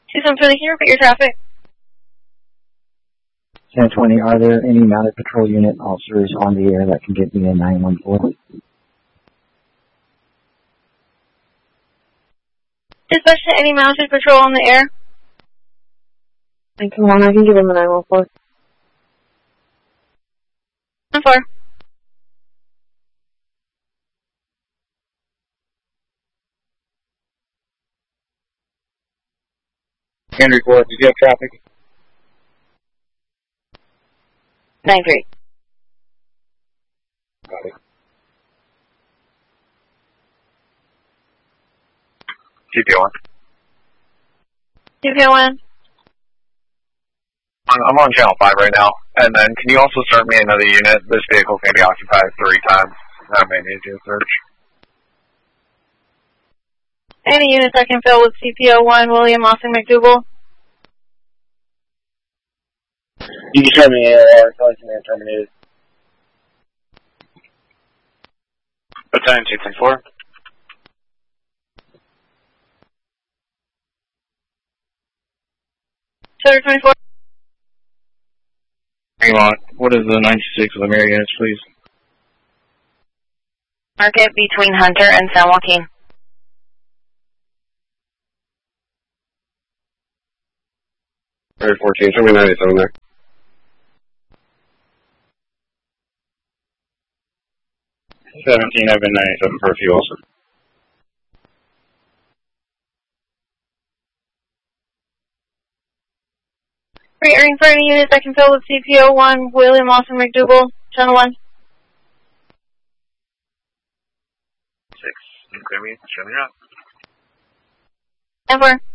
2720, can you repeat your traffic? 1020, are there any mounted patrol unit officers on the air that can get me a 914? Dispatch to any mounted patrol on the air? And come on, I can give him a 914. 9-4. Henry Ford, did you have traffic? 9-3. Got it. TPO1. TPO1. I'm on channel 5 right now. And then can you also start me another unit? This vehicle can be occupied 3 times. I may need to search. Any units I can fill with CPO1, William Austin McDougal. You can show me AOR, so I can be terminated. Battalion 234. Sugar 24. Hang on. What is the 96 of the Mary units, please? Market between Hunter and San Joaquin. Area 14, show me 97 there. I've been 97 for a few also. Reiterating for any units I can fill with CPO1, William Austin McDougal, channel 1. 6. Clear me. Show me up. 9-4.